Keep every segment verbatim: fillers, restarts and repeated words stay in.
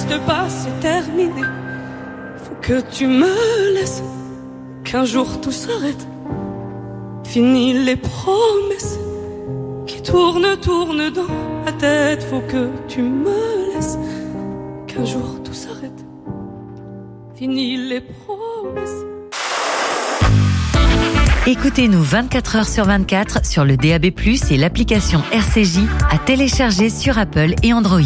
reste pas, c'est terminé. Faut que tu me laisses, qu'un jour tout s'arrête. Fini les promesses qui tournent, tournent dans la tête. Faut que tu me laisses, qu'un jour tout s'arrête. Fini les promesses. Écoutez-nous vingt-quatre heures sur vingt-quatre sur le D A B plus, et l'application R C J à télécharger sur Apple et Android.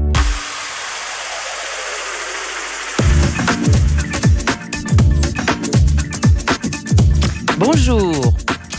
Bonjour.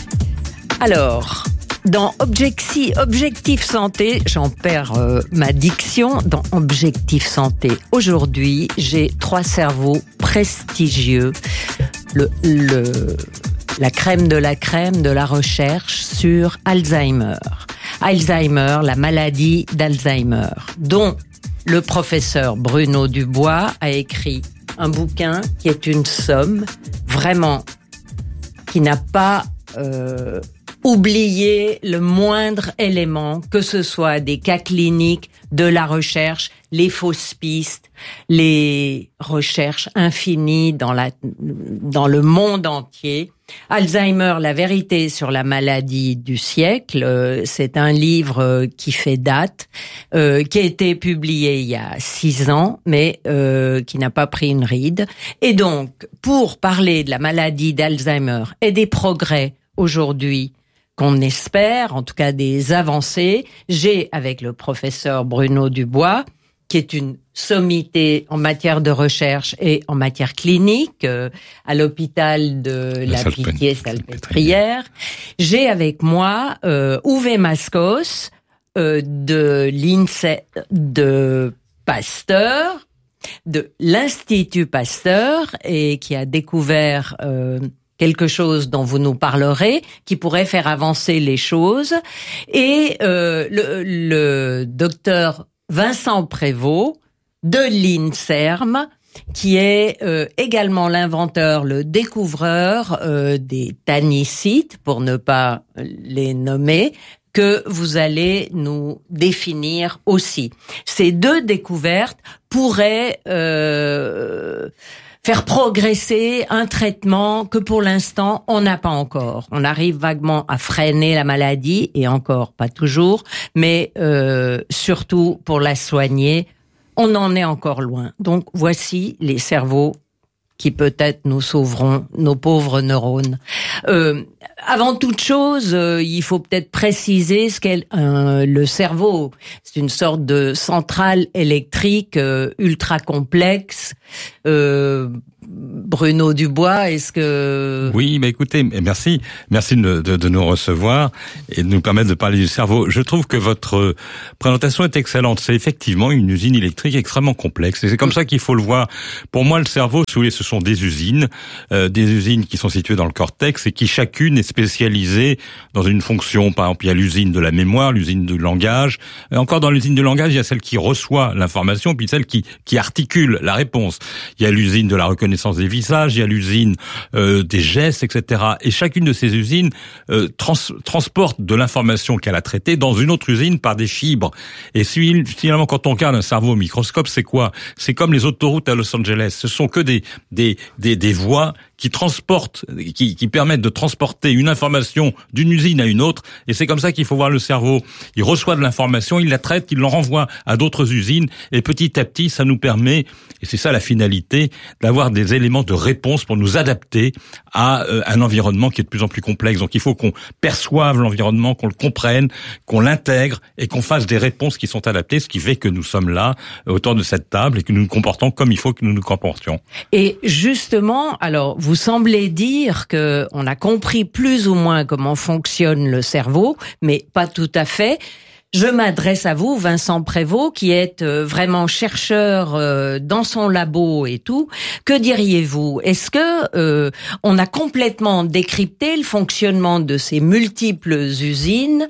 Alors, dans Objectif, Objectif Santé, j'en perds euh, ma diction, dans Objectif Santé, aujourd'hui, j'ai trois cerveaux prestigieux. Le... le la crème de la crème de la recherche sur Alzheimer. Alzheimer, la maladie d'Alzheimer, dont le professeur Bruno Dubois a écrit un bouquin qui est une somme, vraiment, qui n'a pas euh, oublié le moindre élément, que ce soit des cas cliniques, de la recherche, les fausses pistes, les recherches infinies dans la, dans le monde entier. Alzheimer, la vérité sur la maladie du siècle, c'est un livre qui fait date, euh, qui a été publié il y a six ans, mais euh, qui n'a pas pris une ride. Et donc, pour parler de la maladie d'Alzheimer et des progrès aujourd'hui qu'on espère, en tout cas des avancées, j'ai avec le professeur Bruno Dubois, qui est une sommité en matière de recherche et en matière clinique euh, à l'hôpital de la, la Pitié-Salpêtrière. J'ai avec moi euh, Uwe Maskos euh, de l'INSEE de Pasteur, de l'Institut Pasteur, et qui a découvert euh, quelque chose dont vous nous parlerez, qui pourrait faire avancer les choses, et euh, le, le docteur Vincent Prévost de l'INSERM, qui est euh, également l'inventeur, le découvreur euh, des tannicites, pour ne pas les nommer, que vous allez nous définir aussi. Ces deux découvertes pourraient euh, faire progresser un traitement que pour l'instant on n'a pas encore. On arrive vaguement à freiner la maladie, et encore pas toujours, mais euh, surtout pour la soigner, on en est encore loin. Donc voici les cerveaux qui peut-être nous sauveront nos pauvres neurones. Euh, avant toute chose, euh, il faut peut-être préciser ce qu'est euh, le cerveau. C'est une sorte de centrale électrique euh, ultra complexe. Euh, Bruno Dubois, est-ce que... Oui, mais écoutez, merci. Merci de, de, de nous recevoir et de nous permettre de parler du cerveau. Je trouve que votre présentation est excellente. C'est effectivement une usine électrique extrêmement complexe. Et c'est comme ça qu'il faut le voir. Pour moi, le cerveau, si vous voulez, ce sont des usines, euh, des usines qui sont situées dans le cortex et qui chacune est spécialisée dans une fonction. Par exemple, il y a l'usine de la mémoire, l'usine du langage. Et encore dans l'usine du langage, il y a celle qui reçoit l'information, puis celle qui, qui articule la réponse. Il y a l'usine de la reconnaissance des visages, il y a l'usine euh, des gestes, et cetera. Et chacune de ces usines euh, trans- transporte de l'information qu'elle a traitée dans une autre usine par des fibres. Et finalement, quand on regarde un cerveau au microscope, c'est quoi ? C'est comme les autoroutes à Los Angeles. Ce sont que des des des, des voies qui transportent, qui, qui permettent de transporter une information d'une usine à une autre. Et c'est comme ça qu'il faut voir le cerveau. Il reçoit de l'information, il la traite, il l'en renvoie à d'autres usines. Et petit à petit, ça nous permet, et c'est ça la finalité, d'avoir des éléments de réponse pour nous adapter à euh, un environnement qui est de plus en plus complexe. Donc il faut qu'on perçoive l'environnement, qu'on le comprenne, qu'on l'intègre et qu'on fasse des réponses qui sont adaptées, ce qui fait que nous sommes là, autour de cette table, et que nous nous comportons comme il faut que nous nous comportions. Et justement, alors, vous semblez dire que on a compris plus ou moins comment fonctionne le cerveau, mais pas tout à fait. Je m'adresse à vous, Vincent Prévost, qui êtes vraiment chercheur dans son labo et tout. Que diriez-vous ? Est-ce que euh, on a complètement décrypté le fonctionnement de ces multiples usines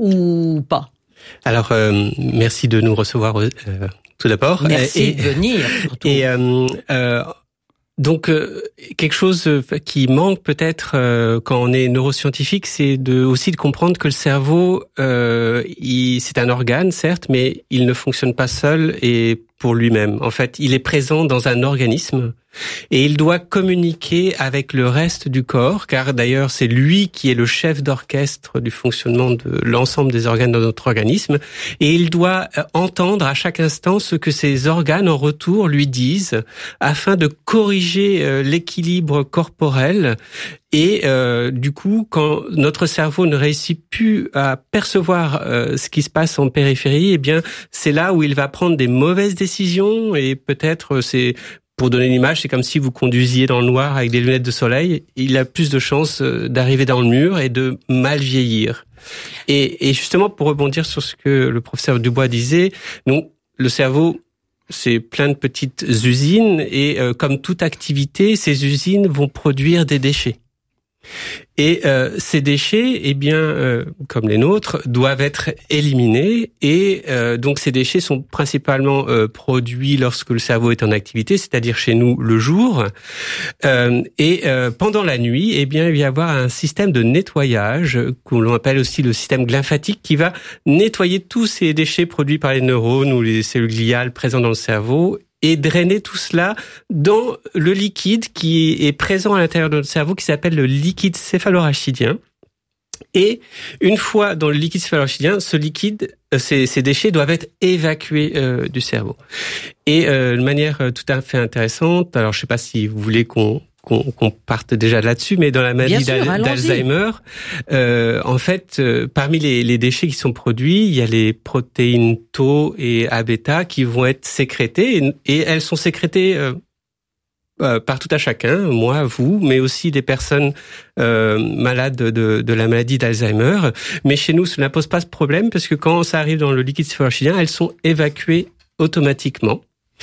ou pas ? Alors, euh, merci de nous recevoir euh, tout d'abord. Merci et, de venir. Surtout. Et euh, euh, donc euh, quelque chose qui manque peut-être euh, quand on est neuroscientifique, c'est de aussi de comprendre que le cerveau, euh, il, c'est un organe certes, mais il ne fonctionne pas seul et pour lui-même. En fait, il est présent dans un organisme et il doit communiquer avec le reste du corps, car d'ailleurs c'est lui qui est le chef d'orchestre du fonctionnement de l'ensemble des organes dans notre organisme, et il doit entendre à chaque instant ce que ces organes en retour lui disent afin de corriger l'équilibre corporel. Et euh, du coup, quand notre cerveau ne réussit plus à percevoir euh, ce qui se passe en périphérie, eh bien c'est là où il va prendre des mauvaises décisions, et peut-être c'est pour donner une image, c'est comme si vous conduisiez dans le noir avec des lunettes de soleil. Il a plus de chances d'arriver dans le mur et de mal vieillir. Et, et justement, pour rebondir sur ce que le professeur Dubois disait, donc le cerveau, c'est plein de petites usines, et euh, comme toute activité, ces usines vont produire des déchets. Et euh, ces déchets, eh bien, euh, comme les nôtres, doivent être éliminés. Et euh, donc, ces déchets sont principalement euh, produits lorsque le cerveau est en activité, c'est-à-dire chez nous le jour. Euh, et euh, pendant la nuit, eh bien, il va y avoir un système de nettoyage que l'on appelle aussi le système lymphatique, qui va nettoyer tous ces déchets produits par les neurones ou les cellules gliales présentes dans le cerveau, et drainer tout cela dans le liquide qui est présent à l'intérieur de notre cerveau, qui s'appelle le liquide céphalorachidien. Et une fois dans le liquide céphalorachidien, ce liquide, ces, ces déchets doivent être évacués euh, du cerveau. Et euh, de manière tout à fait intéressante, alors je ne sais pas si vous voulez qu'on Qu'on, qu'on parte déjà là-dessus, mais dans la maladie sûr, d'Al- d'Alzheimer, euh, en fait, euh, parmi les, les déchets qui sont produits, il y a les protéines tau et A bêta qui vont être sécrétées, et, et elles sont sécrétées euh, euh, par tout à chacun, moi, vous, mais aussi des personnes euh, malades de, de, de la maladie d'Alzheimer. Mais chez nous, cela ne pose pas de problème, parce que quand ça arrive dans le liquide céphalorachidien, elles sont évacuées automatiquement.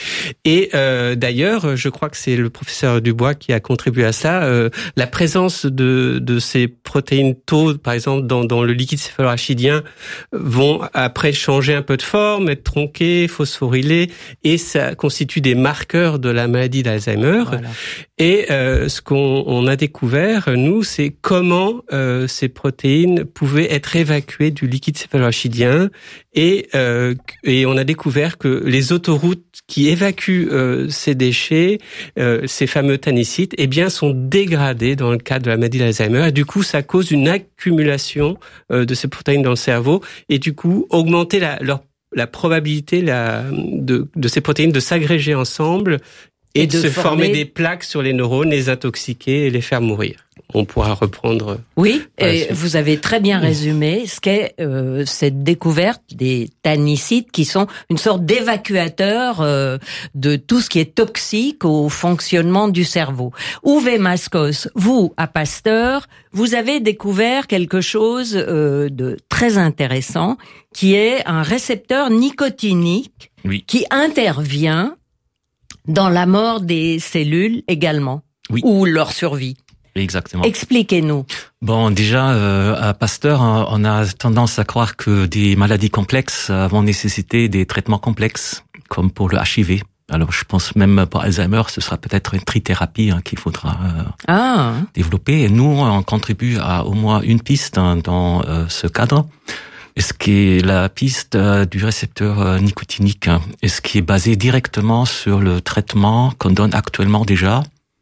Et euh, d'ailleurs, je crois que c'est le professeur Dubois qui a contribué à ça. Euh, la présence de, de ces protéines tau, par exemple, dans, dans le liquide céphalorachidien, vont après changer un peu de forme, être tronquées, phosphorylées, et ça constitue des marqueurs de la maladie d'Alzheimer. Voilà. Et euh, ce qu'on on a découvert, nous, c'est comment euh, ces protéines pouvaient être évacuées du liquide céphalorachidien, et, euh, et on a découvert que les autoroutes qui évacuent euh, ces déchets, euh, ces fameux tannicites, eh bien, sont dégradés dans le cadre de la maladie d'Alzheimer. Et du coup, ça cause une accumulation euh, de ces protéines dans le cerveau, et du coup, augmenter la, leur, la probabilité la, de, de ces protéines de s'agréger ensemble et, et de, de se former... former des plaques sur les neurones, les intoxiquer et les faire mourir. On pourra reprendre. Oui, et vous avez très bien résumé ce qu'est euh, cette découverte des tannicites, qui sont une sorte d'évacuateur euh, de tout ce qui est toxique au fonctionnement du cerveau. Uwe Maskos, vous, à Pasteur, vous avez découvert quelque chose euh, de très intéressant, qui est un récepteur nicotinique oui. qui intervient dans la mort des cellules également, oui. ou leur survie. Exactement. Expliquez-nous. Bon, déjà, euh, à Pasteur, on a tendance à croire que des maladies complexes vont nécessiter des traitements complexes, comme pour le H I V. Alors, je pense même pour Alzheimer, ce sera peut-être une trithérapie hein, qu'il faudra euh, ah. développer. Et nous, on contribue à au moins une piste hein, dans euh, ce cadre. Et ce qui est la piste euh, du récepteur euh, nicotinique, hein, et ce qui est basé directement sur le traitement qu'on donne actuellement déjà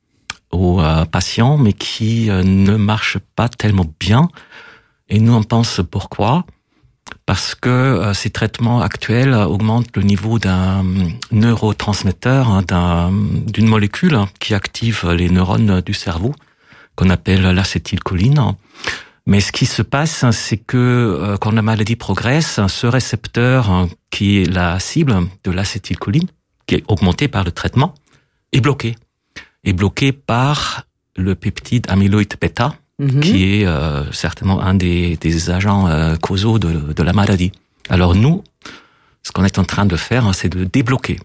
aux euh, patients, mais qui euh, ne marche pas tellement bien. Et nous, on pense pourquoi ? Parce que euh, ces traitements actuels augmentent le niveau d'un neurotransmetteur, hein, d'un, d'une molécule hein, qui active les neurones du cerveau, qu'on appelle l'acétylcholine. Mais ce qui se passe, c'est que euh, quand la maladie progresse, ce récepteur hein, qui est la cible de l'acétylcholine, qui est augmenté par le traitement, est bloqué. est bloqué par le peptide amyloïde bêta, mm-hmm. qui est euh, certainement un des, des agents euh, causaux de, de la maladie. Alors nous, ce qu'on est en train de faire, c'est de débloquer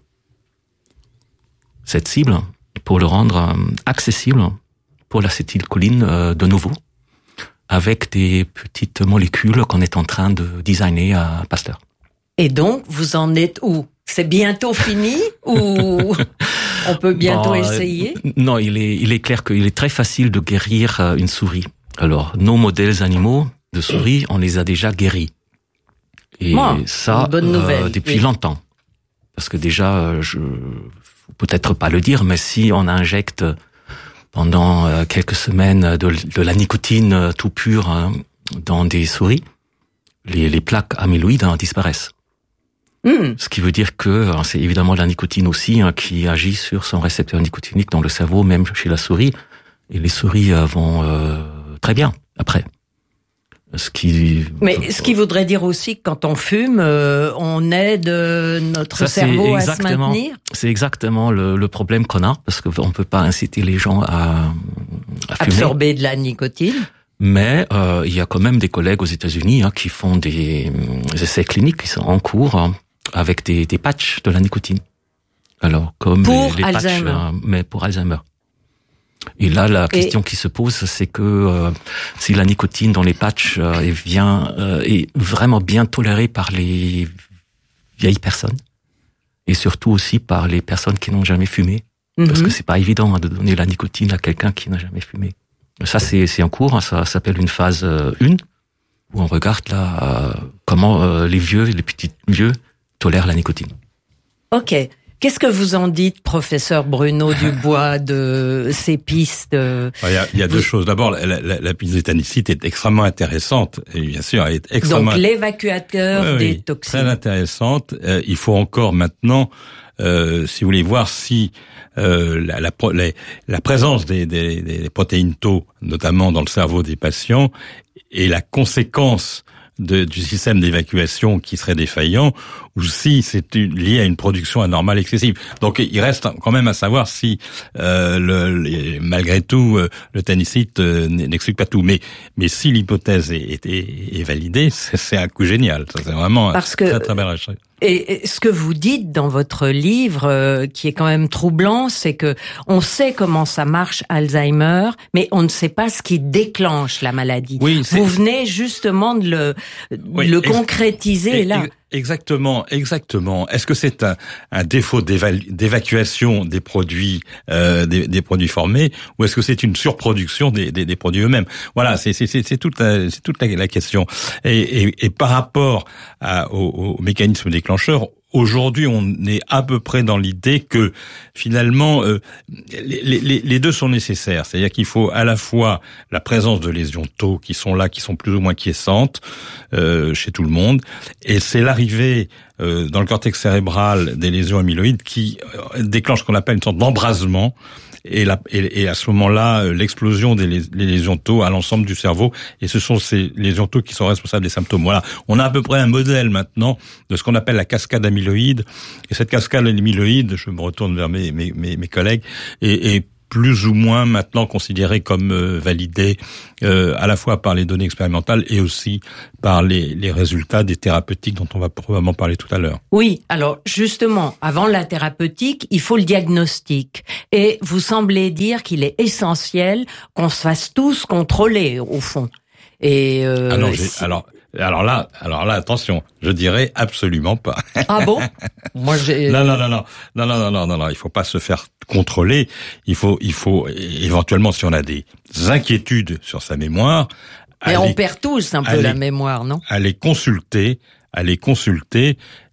cette cible pour le rendre euh, accessible pour l'acétylcholine euh, de nouveau, avec des petites molécules qu'on est en train de designer à Pasteur. Et donc, vous en êtes où ? C'est bientôt fini ou on peut bientôt bon, essayer ? Non, il est, il est clair qu'il est très facile de guérir une souris. Alors, nos modèles animaux de souris, on les a déjà guéris. Et bon, ça, bonne nouvelle, euh, depuis oui. longtemps. Parce que déjà, je faut peut-être pas le dire, mais si on injecte pendant quelques semaines de, de la nicotine tout pure hein, dans des souris, les, les plaques amyloïdes hein, disparaissent. Mmh. Ce qui veut dire que hein, c'est évidemment la nicotine aussi hein, qui agit sur son récepteur nicotinique dans le cerveau, même chez la souris. Et les souris euh, vont euh, très bien après. Ce qui, Mais ce qui voudrait dire aussi que quand on fume, euh, on aide notre ça, cerveau à se maintenir. C'est exactement le, le problème qu'on a, parce qu'on peut pas inciter les gens à, à fumer. Absorber de la nicotine. Mais euh, il y a quand même des collègues aux États-Unis hein, qui font des, des essais cliniques qui sont en cours hein, avec des, des patchs de la nicotine. Alors comme pour les, les Alzheimer. patchs, euh, mais pour Alzheimer. Et là, la question et... qui se pose, c'est que euh, si la nicotine dans les patchs euh, est, bien, euh, est vraiment bien tolérée par les vieilles personnes, et surtout aussi par les personnes qui n'ont jamais fumé, mm-hmm. parce que c'est pas évident hein, de donner la nicotine à quelqu'un qui n'a jamais fumé. Ça, c'est, c'est en cours, hein, ça s'appelle une phase euh, un, où on regarde là euh, comment euh, les vieux, les petits vieux tolèrent la nicotine. Ok. Qu'est-ce que vous en dites, professeur Bruno Dubois, de ces pistes? Il y a, il y a deux choses. D'abord, la, la, la piste d'éthanicite est extrêmement intéressante. Et bien sûr, elle est extrêmement... Donc, l'évacuateur oui, des oui, toxines. Très intéressante. Euh, il faut encore maintenant, euh, si vous voulez voir si euh, la, la, la, la présence des, des, des protéines tau, notamment dans le cerveau des patients, est la conséquence De, du système d'évacuation qui serait défaillant, ou si c'est lié à une production anormale excessive. Donc il reste quand même à savoir si euh, le, les, malgré tout euh, le tannicite euh, n'explique pas tout. Mais mais si l'hypothèse est, est, est validée, c'est, c'est un coup génial. Ça, c'est vraiment Parce un que, très très belle recherche. Et ce que vous dites dans votre livre, euh, qui est quand même troublant, c'est que on sait comment ça marche Alzheimer, mais on ne sait pas ce qui déclenche la maladie. Oui, c'est... Vous venez justement de le, oui, le ex- concrétiser ex- là. Exactement, exactement. Est-ce que c'est un, un défaut d'évalu- d'évacuation des produits, euh, des, des produits formés, ou est-ce que c'est une surproduction des, des, des produits eux-mêmes? Voilà, c'est, c'est, c'est, c'est toute, la, c'est toute la, la question. Et, et, et par rapport à, au, au mécanisme déclencheur, aujourd'hui, on est à peu près dans l'idée que finalement, euh, les, les, les deux sont nécessaires. C'est-à-dire qu'il faut à la fois la présence de lésions tau qui sont là, qui sont plus ou moins quiescentes euh, chez tout le monde, et c'est l'arrivée euh, dans le cortex cérébral des lésions amyloïdes qui euh, déclenche ce qu'on appelle une sorte d'embrasement. Et, la, et, et à ce moment-là, l'explosion des les lésions tau à l'ensemble du cerveau, et ce sont ces lésions tau qui sont responsables des symptômes. Voilà, on a à peu près un modèle maintenant de ce qu'on appelle la cascade amyloïde, et cette cascade amyloïde, je me retourne vers mes, mes, mes, mes collègues, et, et plus ou moins maintenant considérée comme euh, validée euh, à la fois par les données expérimentales et aussi par les, les résultats des thérapeutiques dont on va probablement parler tout à l'heure. Oui, alors justement, avant la thérapeutique, il faut le diagnostic. Et vous semblez dire qu'il est essentiel qu'on se fasse tous contrôler, au fond. Et euh, alors, j'ai, si... alors, alors là, alors là, attention, je dirais absolument pas. Ah bon? Moi, j'ai. Non, non, non, non, non, non, non, non, non, non, il faut pas se faire contrôler. Il faut, il faut éventuellement, si on a des inquiétudes sur sa mémoire. Mais aller, on perd tous un peu aller, la mémoire, non? Aller consulter, aller consulter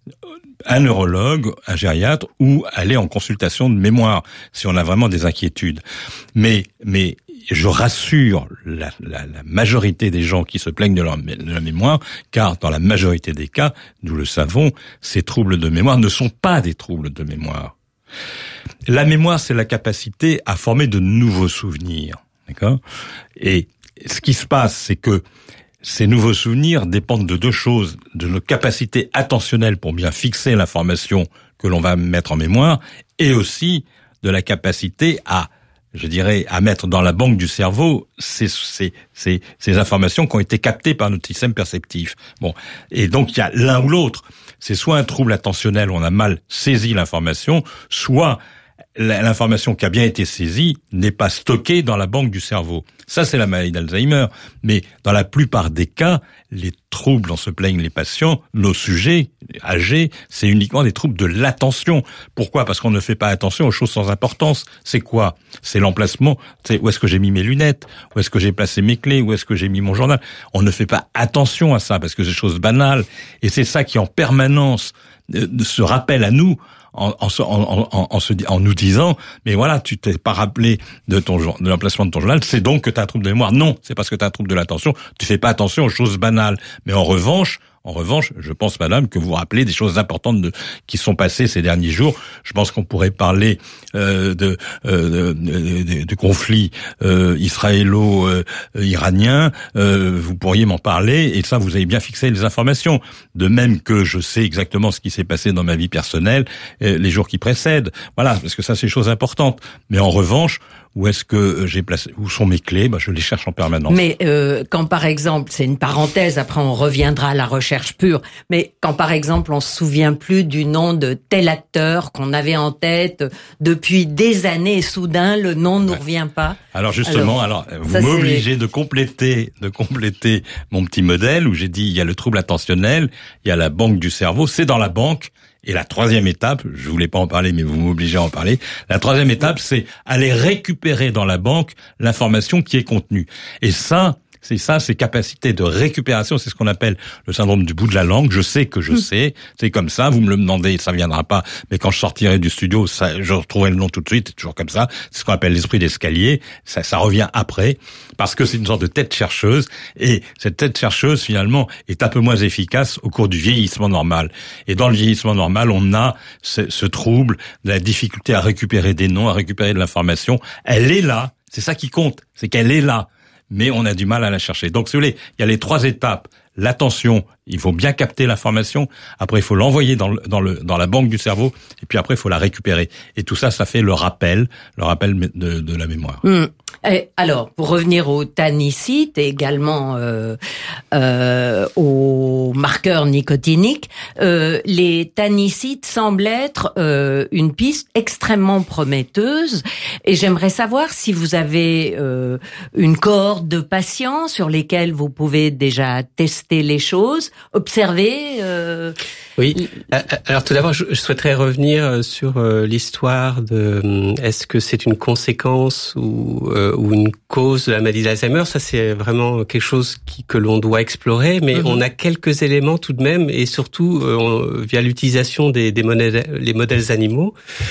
un neurologue, un gériatre, ou aller en consultation de mémoire si on a vraiment des inquiétudes. Mais, mais je rassure la, la, la majorité des gens qui se plaignent de, leur, de la mémoire, car dans la majorité des cas, nous le savons, ces troubles de mémoire ne sont pas des troubles de mémoire. La mémoire, c'est la capacité à former de nouveaux souvenirs, d'accord ? Et ce qui se passe, c'est que ces nouveaux souvenirs dépendent de deux choses, de nos capacités attentionnelles pour bien fixer l'information que l'on va mettre en mémoire, et aussi de la capacité à, je dirais, à mettre dans la banque du cerveau ces, ces, ces, ces informations qui ont été captées par notre système perceptif. Bon, et donc il y a l'un ou l'autre. C'est soit un trouble attentionnel où on a mal saisi l'information, soit l'information qui a bien été saisie n'est pas stockée dans la banque du cerveau. Ça, c'est la maladie d'Alzheimer. Mais dans la plupart des cas, les troubles dont se plaignent les patients, nos sujets âgés, c'est uniquement des troubles de l'attention. Pourquoi ? Parce qu'on ne fait pas attention aux choses sans importance. C'est quoi ? C'est l'emplacement. C'est où est-ce que j'ai mis mes lunettes ? Où est-ce que j'ai placé mes clés ? Où est-ce que j'ai mis mon journal ? On ne fait pas attention à ça parce que c'est des choses banales. Et c'est ça qui, en permanence, euh, se rappelle à nous En, en, en, en, en, se, en nous disant, mais voilà, tu t'es pas rappelé de ton de l'emplacement de ton journal, c'est donc que tu as un trouble de mémoire. Non, c'est parce que tu as un trouble de l'attention, tu fais pas attention aux choses banales. Mais en revanche, en revanche, je pense, madame, que vous vous rappelez des choses importantes de, qui sont passées ces derniers jours. Je pense qu'on pourrait parler euh, de, euh, de, de, de conflits euh, israélo-iraniens. Euh, vous pourriez m'en parler, et ça, vous avez bien fixé les informations. De même que je sais exactement ce qui s'est passé dans ma vie personnelle euh, les jours qui précèdent. Voilà, parce que ça, c'est des choses importantes. Mais en revanche, où est-ce que j'ai placé, où sont mes clés ? Ben, je les cherche en permanence. Mais euh, quand par exemple, c'est une parenthèse, après on reviendra à la recherche pure, mais quand par exemple on se souvient plus du nom de tel acteur qu'on avait en tête depuis des années et soudain le nom ne nous revient pas. Alors justement, alors, alors vous m'obligez de compléter, de compléter mon petit modèle où j'ai dit il y a le trouble attentionnel, il y a la banque du cerveau, c'est dans la banque. Et la troisième étape, je voulais pas en parler, mais vous m'obligez à en parler. La troisième étape, c'est aller récupérer dans la banque l'information qui est contenue. Et ça, c'est ça, ces capacités de récupération, c'est ce qu'on appelle le syndrome du bout de la langue. Je sais que je mmh. sais, c'est comme ça. Vous me le demandez, ça viendra pas. Mais quand je sortirai du studio, ça, je retrouverai le nom tout de suite. C'est toujours comme ça. C'est ce qu'on appelle l'esprit d'escalier. Ça, ça revient après, parce que c'est une sorte de tête chercheuse. Et cette tête chercheuse, finalement, est un peu moins efficace au cours du vieillissement normal. Et dans le vieillissement normal, on a ce, ce trouble, la difficulté à récupérer des noms, à récupérer de l'information. Elle est là. C'est ça qui compte. C'est qu'elle est là. Mais on a du mal à la chercher. Donc, si vous voulez, il y a les trois étapes. L'attention, il faut bien capter l'information. Après, il faut l'envoyer dans le, dans le, dans la banque du cerveau. Et puis après, il faut la récupérer. Et tout ça, ça fait le rappel, le rappel de, de la mémoire. Mmh. Et alors, pour revenir au tannicite et également euh, euh, aux marqueurs nicotiniques, euh, les tannicites semblent être euh, une piste extrêmement prometteuse. Et j'aimerais savoir si vous avez euh, une cohorte de patients sur lesquels vous pouvez déjà tester les choses, observer. Euh, oui. Alors tout d'abord, je souhaiterais revenir sur l'histoire de est-ce que c'est une conséquence ou, ou une cause de la maladie d'Alzheimer. Ça, c'est vraiment quelque chose qui, que l'on doit explorer, mais mm-hmm. on a quelques éléments tout de même, et surtout on, via l'utilisation des, des modèles, les modèles animaux.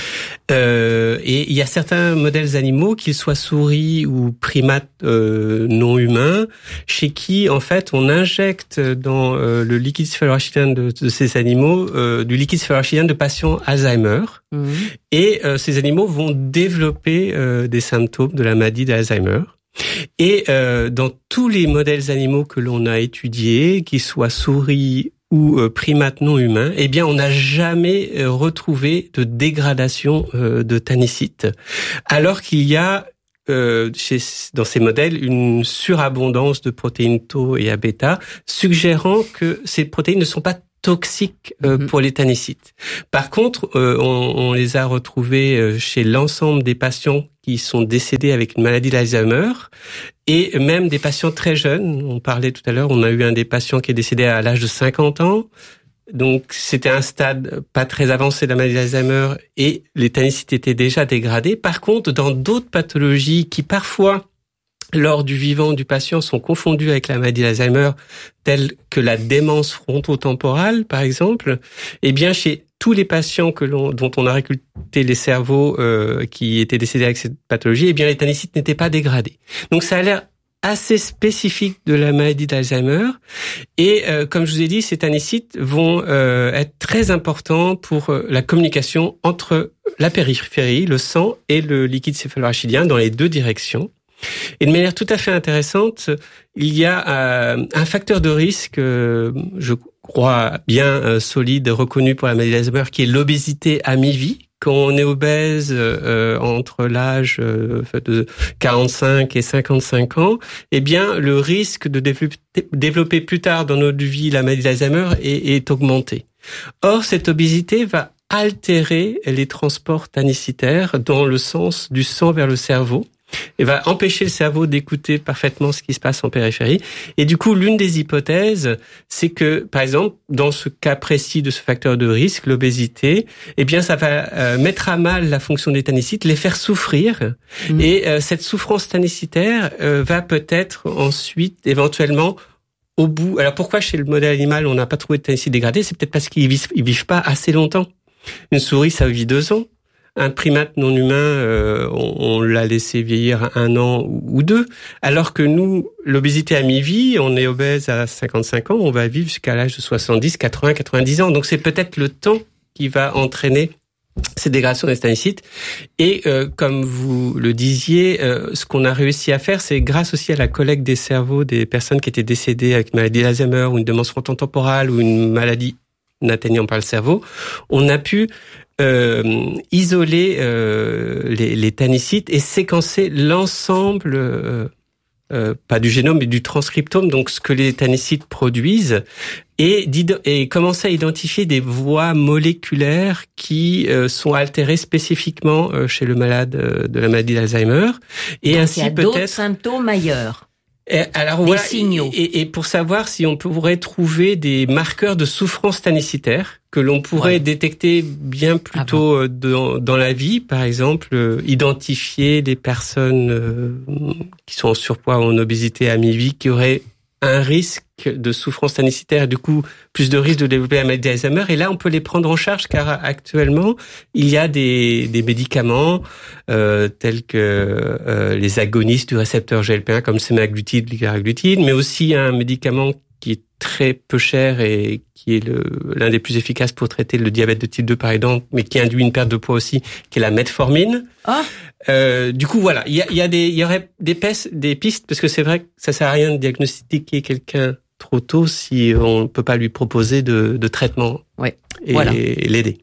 Euh, et il y a certains modèles animaux, qu'ils soient souris ou primates euh, non humains, chez qui en fait on injecte dans euh, le liquide céphalorachidien de, de ces animaux euh, du liquide céphalorachidien de patients Alzheimer, mmh. et euh, ces animaux vont développer euh, des symptômes de la maladie d'Alzheimer. Et euh, dans tous les modèles animaux que l'on a étudiés, qu'ils soient souris ou euh, primates non humains, eh bien on n'a jamais euh, retrouvé de dégradation euh, de tannicite, alors qu'il y a Euh, chez, dans ces modèles, une surabondance de protéines tau et A bêta, suggérant que ces protéines ne sont pas toxiques euh, mmh. pour les tannicites. Par contre, euh, on, on les a retrouvés chez l'ensemble des patients qui sont décédés avec une maladie d'Alzheimer, et même des patients très jeunes. On parlait tout à l'heure, on a eu un des patients qui est décédé à l'âge de cinquante ans. Donc, c'était un stade pas très avancé de la maladie d'Alzheimer et les tannicites étaient déjà dégradés. Par contre, dans d'autres pathologies qui parfois, lors du vivant du patient, sont confondues avec la maladie d'Alzheimer, telles que la démence frontotemporale, par exemple, eh bien, chez tous les patients que l'on, dont on a récolté les cerveaux euh, qui étaient décédés avec cette pathologie, eh bien, les tannicites n'étaient pas dégradés. Donc, ça a l'air assez spécifique de la maladie d'Alzheimer, et euh, comme je vous ai dit, ces tannicites vont euh, être très importants pour euh, la communication entre la périphérie, le sang, et le liquide céphalorachidien dans les deux directions. Et de manière tout à fait intéressante, il y a euh, un facteur de risque, euh, je crois bien euh, solide, reconnu pour la maladie d'Alzheimer, qui est l'obésité à mi-vie. Quand on est obèse euh, entre l'âge euh, de quarante-cinq et cinquante-cinq ans, eh bien, le risque de développer, développer plus tard dans notre vie la maladie d'Alzheimer est, est augmenté. Or, cette obésité va altérer les transports tannicitaires dans le sens du sang vers le cerveau, et va empêcher le cerveau d'écouter parfaitement ce qui se passe en périphérie. Et du coup, l'une des hypothèses, c'est que, par exemple, dans ce cas précis de ce facteur de risque, l'obésité, eh bien, ça va euh, mettre à mal la fonction des tannicites, les faire souffrir. Mmh. Et euh, cette souffrance tannicitaire euh, va peut-être ensuite, éventuellement, au bout... Alors, pourquoi chez le modèle animal, on n'a pas trouvé de tannicite dégradé? C'est peut-être parce qu'ils vivent, ils vivent pas assez longtemps. Une souris, ça vit deux ans. Un primate non humain, euh, on, on l'a laissé vieillir un an ou deux, alors que nous, l'obésité à mi-vie, on est obèse à cinquante-cinq ans, on va vivre jusqu'à l'âge de soixante-dix, quatre-vingts, quatre-vingt-dix ans. Donc c'est peut-être le temps qui va entraîner ces dégradations des tannicites. Et euh, comme vous le disiez, euh, ce qu'on a réussi à faire, c'est grâce aussi à la collecte des cerveaux des personnes qui étaient décédées avec une maladie d'Alzheimer ou une démence frontotemporale ou une maladie n'atteignant pas le cerveau, on a pu Euh, isoler euh, les, les tannicites et séquencer l'ensemble, euh, euh, pas du génome, mais du transcriptome, donc ce que les tannicites produisent, et, et commencer à identifier des voies moléculaires qui euh, sont altérées spécifiquement euh, chez le malade euh, de la maladie d'Alzheimer. Et donc ainsi il y a peut-être d'autres symptômes ailleurs. Et alors des voilà, signaux. Et, et pour savoir si on pourrait trouver des marqueurs de souffrance tannicitaire que l'on pourrait ouais. détecter bien plus tôt ah bon. dans, dans la vie, par exemple, euh, identifier des personnes euh, qui sont en surpoids ou en obésité à mi-vie qui auraient un risque de souffrance tannicitaire et du coup plus de risque de développer la maladie d'Alzheimer. Et là, on peut les prendre en charge car actuellement, il y a des, des médicaments euh, tels que euh, les agonistes du récepteur G L P un comme le semaglutide, liraglutide, mais aussi un médicament qui est très peu cher et qui est le, l'un des plus efficaces pour traiter le diabète de type deux par exemple, mais qui induit une perte de poids aussi, qui est la metformine. Ah. Euh, du coup, voilà, il y a, il y a des, il y aurait des pistes, des pistes, parce que c'est vrai que ça sert à rien de diagnostiquer quelqu'un trop tôt si on ne peut pas lui proposer de, de traitement ouais. et, voilà. et l'aider.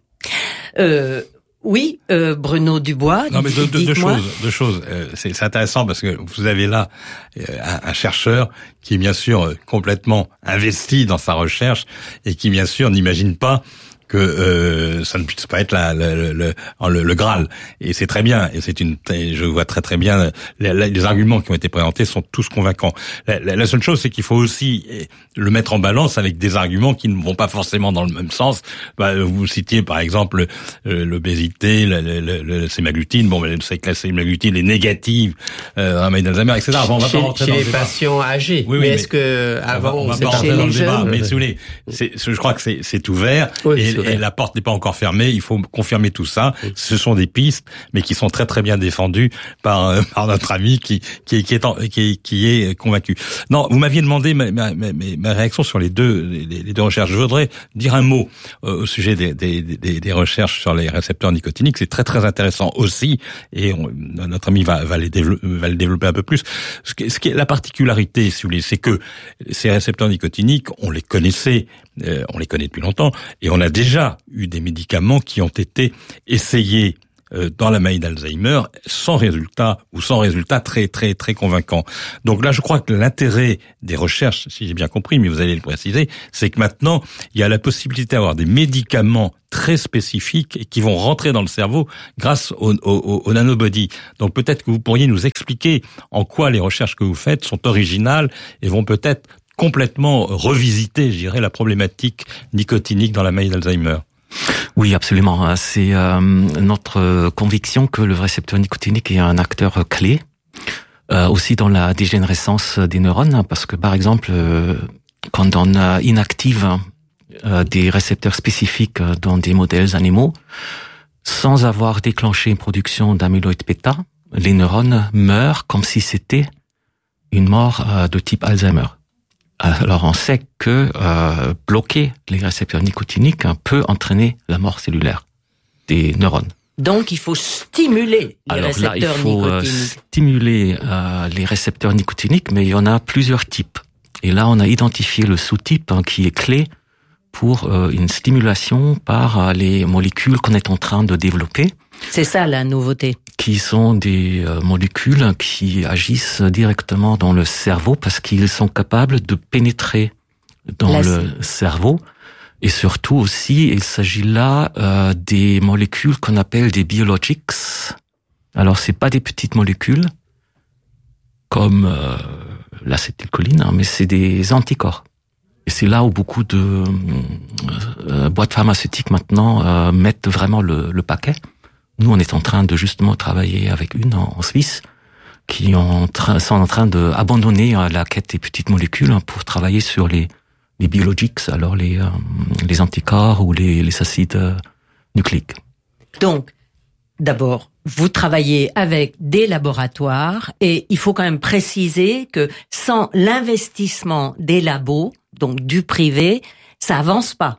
Euh, oui, euh, Bruno Dubois. Non, mais deux, deux, deux choses. Deux choses. Euh, c'est, c'est intéressant parce que vous avez là euh, un, un chercheur qui est bien sûr complètement investi dans sa recherche et qui bien sûr n'imagine pas que euh, ça ne puisse pas être la, la, le, le, le, le Graal. Et c'est très bien. Et c'est une, je vois très très bien les, les arguments qui ont été présentés sont tous convaincants. La, la, la seule chose, c'est qu'il faut aussi le mettre en balance avec des arguments qui ne vont pas forcément dans le même sens. Bah, vous citiez par exemple euh, l'obésité, le, le, le, le sémaglutide. Bon, ben, c'est que la sémaglutide est négative euh, dans la maladie d'Alzheimer, et cetera. Bon, on va chez pas rentrer chez dans les le débat. patients âgés. Oui, oui, mais, mais est-ce que avant on va, on va c'est pas rentrer dans le débat, jeunes. mais si vous voulez, c'est, je crois que c'est, c'est ouvert. Oui, et, c'est ouvert. et la porte n'est pas encore fermée. Il faut confirmer tout ça. Oui. Ce sont des pistes, mais qui sont très très bien défendues par, euh, par notre ami qui qui, qui est en, qui, qui est convaincu. Non, vous m'aviez demandé ma, ma, ma, ma réaction sur les deux les, les deux recherches. Je voudrais dire un mot euh, au sujet des, des, des, des recherches sur les récepteurs nicotiniques. C'est très très intéressant aussi, et on, notre ami va, va les développer, va le développer un peu plus. Ce qui, ce qui est la particularité, si vous voulez, c'est que ces récepteurs nicotiniques, on les connaissait, euh, on les connaît depuis longtemps, et on a déjà eu des médicaments qui ont été essayés dans la maladie d'Alzheimer sans résultat ou sans résultat très très très convaincant. Donc là, je crois que l'intérêt des recherches, si j'ai bien compris, mais vous allez le préciser, c'est que maintenant, il y a la possibilité d'avoir des médicaments très spécifiques et qui vont rentrer dans le cerveau grâce au, au, au nanobody. Donc peut-être que vous pourriez nous expliquer en quoi les recherches que vous faites sont originales et vont peut-être complètement revisiter, je dirais, la problématique nicotinique dans la maladie d'Alzheimer. Oui, absolument. C'est euh, notre conviction que le récepteur nicotinique est un acteur clé, euh, aussi dans la dégénérescence des neurones, parce que par exemple, euh, quand on inactive euh, des récepteurs spécifiques dans des modèles animaux, sans avoir déclenché une production d'amyloïd bêta, les neurones meurent comme si c'était une mort euh, de type Alzheimer. Alors on sait que euh, bloquer les récepteurs nicotiniques peut entraîner la mort cellulaire des neurones. Donc il faut stimuler les Alors récepteurs là, il faut nicotiniques. Euh, stimuler euh, les récepteurs nicotiniques, mais il y en a plusieurs types. Et là, on a identifié le sous-type hein, qui est clé pour euh, une stimulation par euh, les molécules qu'on est en train de développer. C'est ça la nouveauté. Qui sont des euh, molécules qui agissent directement dans le cerveau parce qu'ils sont capables de pénétrer dans La... le cerveau Et surtout aussi, il s'agit là euh, des molécules qu'on appelle des biologics. Alors, c'est pas des petites molécules comme euh, l'acétylcholine, hein, mais c'est des anticorps. Et c'est là où beaucoup de euh, boîtes pharmaceutiques maintenant euh, mettent vraiment le, le paquet. Nous, on est en train de justement travailler avec une en, en Suisse qui en train, sont en train d'abandonner euh, la quête des petites molécules hein, pour travailler sur les, les biologics, alors les, euh, les anticorps ou les, les acides euh, nucléiques. Donc, d'abord, vous travaillez avec des laboratoires et il faut quand même préciser que sans l'investissement des labos, donc du privé, ça avance pas.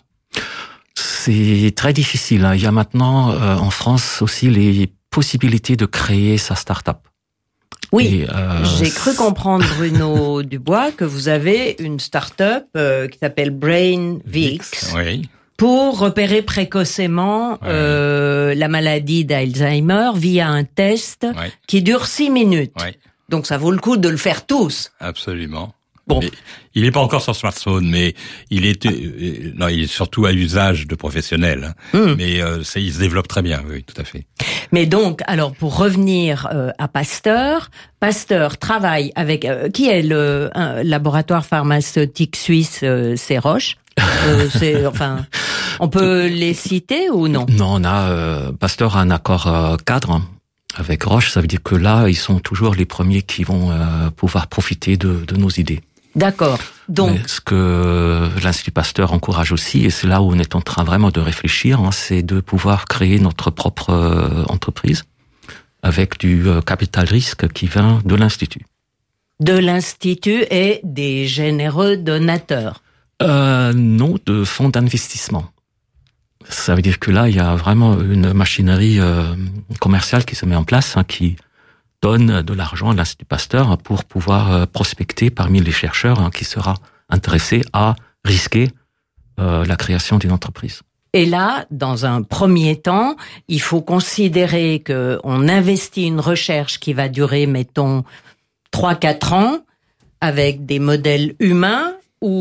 C'est très difficile. Hein. Il y a maintenant euh, en France aussi les possibilités de créer sa start-up. Oui, Et, euh, j'ai cru comprendre, Bruno Dubois, que vous avez une start-up euh, qui s'appelle BrainVix. Oui. Pour repérer précocement ouais. euh, la maladie d'Alzheimer via un test ouais. qui dure six minutes. Ouais. Donc ça vaut le coup de le faire tous. Absolument. Bon. Mais il n'est pas encore sur smartphone, mais il est euh, non, il est surtout à usage de professionnels. Hein. Mmh. Mais euh, c'est, il se développe très bien, oui, tout à fait. Mais donc, alors pour revenir euh, à Pasteur, Pasteur travaille avec euh, qui est le un laboratoire pharmaceutique suisse, euh, c'est Roche. euh, c'est enfin, on peut les citer ou non? Non, on a euh, Pasteur a un accord euh, cadre avec Roche. Ça veut dire que là, ils sont toujours les premiers qui vont euh, pouvoir profiter de, de nos idées. D'accord. Donc, mais ce que l'Institut Pasteur encourage aussi, et c'est là où on est en train vraiment de réfléchir, hein, c'est de pouvoir créer notre propre euh, entreprise avec du euh, capital risque qui vient de l'Institut. De l'Institut et des généreux donateurs. Euh, non, de fonds d'investissement. Ça veut dire que là, il y a vraiment une machinerie euh, commerciale qui se met en place, hein, qui donne de l'argent à l'Institut Pasteur pour pouvoir euh, prospecter parmi les chercheurs hein, qui sera intéressé à risquer euh, la création d'une entreprise. Et là, dans un premier temps, il faut considérer que on investit une recherche qui va durer, mettons, trois quatre ans, avec des modèles humains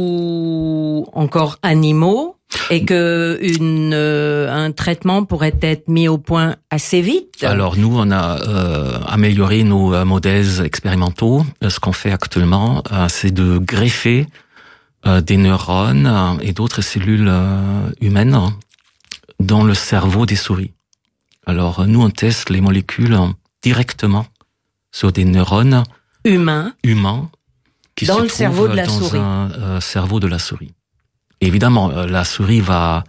ou encore animaux, et que une euh, un traitement pourrait être mis au point assez vite. Alors nous, on a euh, amélioré nos euh, modèles expérimentaux. Ce qu'on fait actuellement, euh, c'est de greffer euh, des neurones euh, et d'autres cellules euh, humaines dans le cerveau des souris. Alors nous, on teste les molécules directement sur des neurones humains, humains qui dans se le cerveau de la dans souris. un euh, cerveau de la souris. Évidemment, la souris va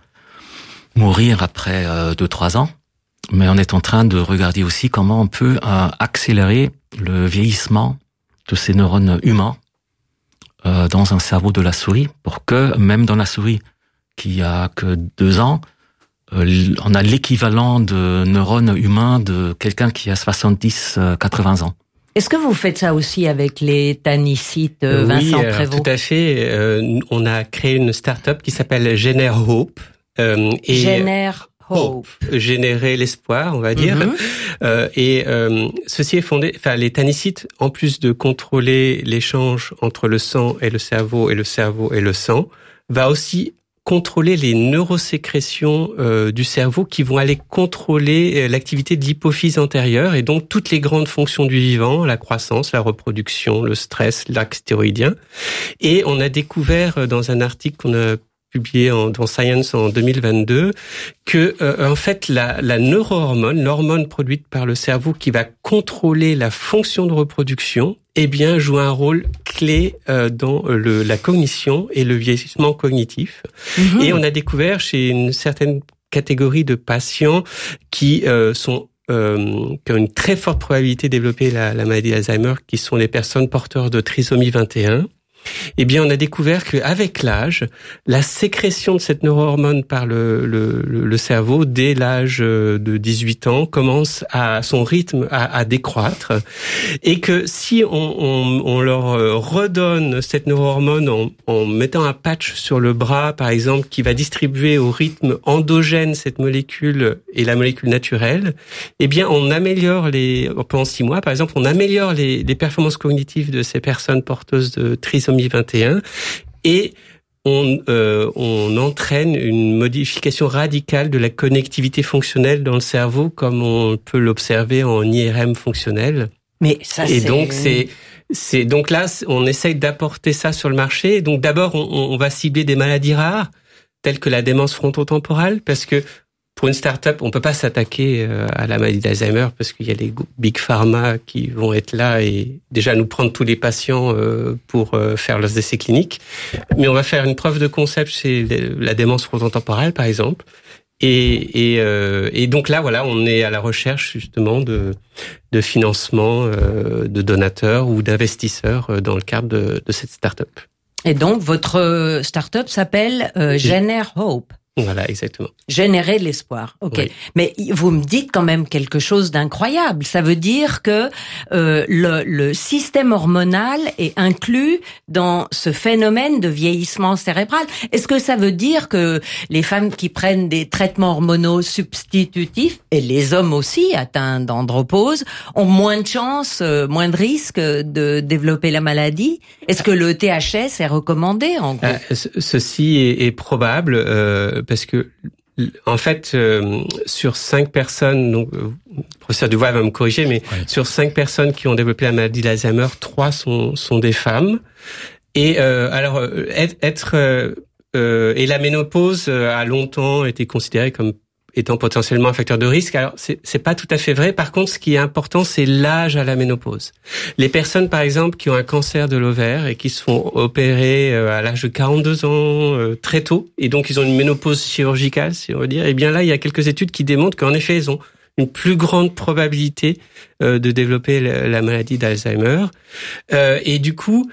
mourir après euh, deux trois ans, mais on est en train de regarder aussi comment on peut euh, accélérer le vieillissement de ces neurones humains euh, dans un cerveau de la souris, pour que même dans la souris qui a que deux ans, euh, on a l'équivalent de neurones humains de quelqu'un qui a soixante-dix à quatre-vingts ans. Est-ce que vous faites ça aussi avec les tanicites, Vincent oui, Prévost? Oui, tout à fait. Euh, on a créé une start-up qui s'appelle Génère Hope. Euh, et Génère Hope. Hope. Générer l'espoir, on va dire. Mm-hmm. Euh, et euh, ceci est fondé... Enfin, les tanicites, en plus de contrôler l'échange entre le sang et le cerveau, et le cerveau et le sang, va aussi contrôler les neurosécrétions euh, du cerveau qui vont aller contrôler euh, l'activité de l'hypophyse antérieure et donc toutes les grandes fonctions du vivant, la croissance, la reproduction, le stress, l'axe thyroïdien. Et on a découvert euh, dans un article qu'on a publié en, dans Science en deux mille vingt-deux que euh, en fait la, la neurohormone, l'hormone produite par le cerveau qui va contrôler la fonction de reproduction, eh bien joue un rôle clé euh, dans le, la cognition et le vieillissement cognitif. Mmh. Et on a découvert chez une certaine catégorie de patients qui euh, sont euh, qui ont une très forte probabilité de développer la, la maladie d'Alzheimer, qui sont les personnes porteurs de trisomie vingt et un. Eh bien, on a découvert qu'avec l'âge, la sécrétion de cette neurohormone par le, le, le cerveau, dès l'âge de dix-huit ans, commence à son rythme à, à décroître, et que si on, on, on leur redonne cette neurohormone en, en mettant un patch sur le bras, par exemple, qui va distribuer au rythme endogène cette molécule et la molécule naturelle, eh bien, on améliore les pendant six mois, par exemple, on améliore les, les performances cognitives de ces personnes porteuses de trisomie vingt et un, et on, euh, on entraîne une modification radicale de la connectivité fonctionnelle dans le cerveau, comme on peut l'observer en I R M fonctionnel. Mais ça, et c'est... donc c'est c'est donc là on essaye d'apporter ça sur le marché. Donc d'abord on, on va cibler des maladies rares telles que la démence frontotemporale, parce que pour une start-up, on peut pas s'attaquer à la maladie d'Alzheimer parce qu'il y a les big pharma qui vont être là et déjà nous prendre tous les patients pour faire leurs essais cliniques. Mais on va faire une preuve de concept chez la démence frontotemporale, par exemple. Et, et, euh, et donc là, voilà, on est à la recherche justement de, de financement, euh, de donateurs ou d'investisseurs dans le cadre de, de cette start-up. Et donc, votre start-up s'appelle euh, Génère Hope. Voilà, exactement. Générer de l'espoir. Ok. Oui. Mais vous me dites quand même quelque chose d'incroyable. Ça veut dire que euh, le, le système hormonal est inclus dans ce phénomène de vieillissement cérébral. Est-ce que ça veut dire que les femmes qui prennent des traitements hormonaux substitutifs, et les hommes aussi atteints d'andropause, ont moins de chances, euh, moins de risques de développer la maladie? Est-ce que le T H S est recommandé en gros? Euh, ceci est, est probable. Euh, parce que en fait, euh, sur cinq personnes, donc euh, le professeur Duvois va me corriger, mais ouais. sur cinq personnes qui ont développé la maladie d'Alzheimer, trois sont sont des femmes. Et euh, alors être, être euh, euh, et la ménopause euh, a longtemps été considérée comme étant potentiellement un facteur de risque. Alors, c'est, c'est pas tout à fait vrai. Par contre, ce qui est important, c'est l'âge à la ménopause. Les personnes, par exemple, qui ont un cancer de l'ovaire et qui se font opérer à l'âge de quarante-deux ans, euh, très tôt, et donc ils ont une ménopause chirurgicale, si on veut dire, eh bien là, il y a quelques études qui démontrent qu'en effet, ils ont une plus grande probabilité euh, de développer la, la maladie d'Alzheimer. Euh, et du coup,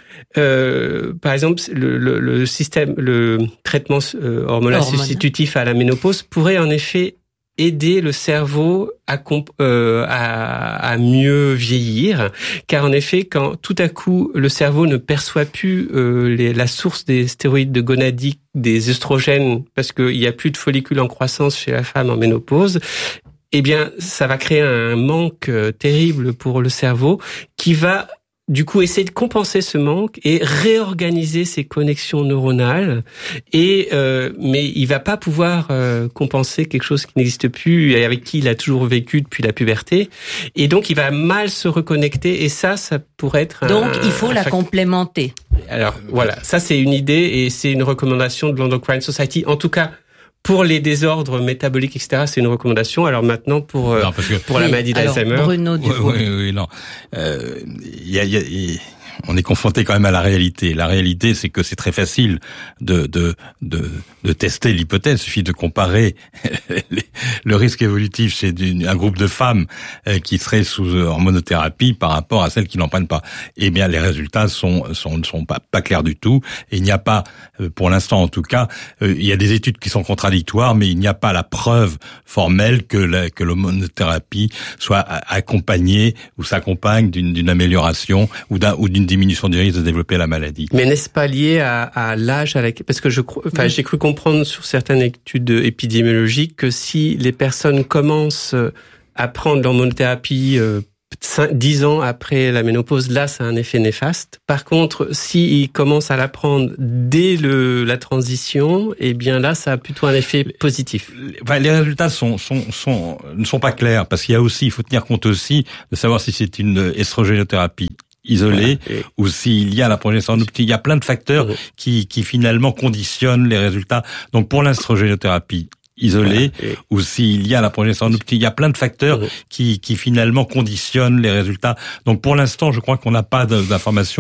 euh, par exemple, le, le, le système, le traitement euh, hormonal Hormone. substitutif à la ménopause pourrait en effet aider le cerveau à, comp- euh, à, à mieux vieillir, car en effet, quand tout à coup le cerveau ne perçoit plus euh, les, la source des stéroïdes de gonadique, des œstrogènes, parce qu'il n'y a plus de follicules en croissance chez la femme en ménopause, eh bien, ça va créer un manque terrible pour le cerveau qui va, du coup, essayer de compenser ce manque et réorganiser ses connexions neuronales. Et euh, mais il va pas pouvoir euh, compenser quelque chose qui n'existe plus et avec qui il a toujours vécu depuis la puberté. Et donc, il va mal se reconnecter. Et ça, ça pourrait être. Donc, un, il faut un la fact... complémenter. Alors voilà, ça c'est une idée et c'est une recommandation de l'Endocrine Society. En tout cas. Pour les désordres métaboliques, et cetera, c'est une recommandation. Alors maintenant, pour euh, non, parce que, pour la maladie d'Alzheimer, Bruno Duvois. Oui, oui, oui, non. Euh, y a, y a, y... on est confronté quand même à la réalité. La réalité, c'est que c'est très facile de de de, de tester l'hypothèse. Il suffit de comparer les, le risque évolutif chez une, un groupe de femmes euh, qui seraient sous hormonothérapie par rapport à celles qui n'en prennent pas. Eh bien, les résultats sont sont ne sont pas pas clairs du tout. Et il n'y a pas, pour l'instant en tout cas, euh, il y a des études qui sont contradictoires, mais il n'y a pas la preuve formelle que la, que l'hormonothérapie soit accompagnée ou s'accompagne d'une, d'une amélioration ou d'un ou d'une diminution du risque de développer la maladie. Mais n'est-ce pas lié à, à l'âge à laquelle, parce que je crois, enfin, j'ai cru comprendre sur certaines études épidémiologiques que si les personnes commencent à prendre l'hormonothérapie euh, dix ans après la ménopause, là, ça a un effet néfaste. Par contre, s'ils commencent à la prendre dès le, la transition, eh bien là, ça a plutôt un effet positif. Enfin, les résultats sont, sont, sont, ne sont pas clairs parce qu'il y a aussi, il faut tenir compte aussi de savoir si c'est une estrogénothérapie isolée voilà. ou s'il y a la progestérone. Il y a plein de facteurs mmh. qui, qui finalement conditionnent les résultats. Donc pour l'estrogénothérapie isolée voilà. ou s'il y a la progestérone, il y a plein de facteurs mmh. qui, qui finalement conditionnent les résultats. Donc pour l'instant, je crois qu'on n'a pas d'informations